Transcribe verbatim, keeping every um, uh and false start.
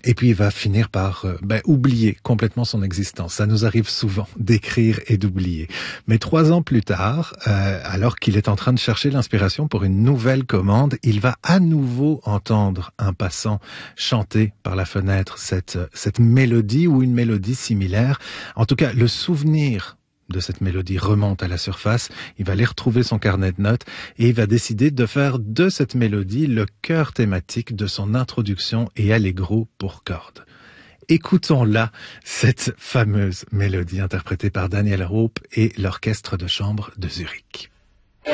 Et puis il va finir par euh, ben, oublier complètement son existence. Ça nous arrive souvent d'écrire et d'oublier. Mais trois ans plus tard, euh, alors qu'il est en train de chercher l'inspiration pour une nouvelle commande, il va à nouveau entendre un passant chanter par la fenêtre cette, cette mélodie ou une mélodie similaire. En tout cas, le souvenir de cette mélodie remonte à la surface, il va aller retrouver son carnet de notes et il va décider de faire de cette mélodie le cœur thématique de son introduction et allegro pour cordes. Écoutons-la, cette fameuse mélodie interprétée par Daniel Roop et l'orchestre de chambre de Zurich.